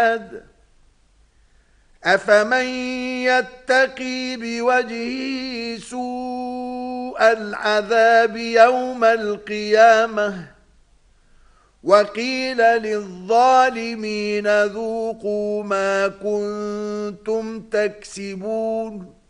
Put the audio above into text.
أفمن يتقي بوجهه سوء العذاب يوم القيامة وقيل للظالمين ذوقوا ما كنتم تكسبون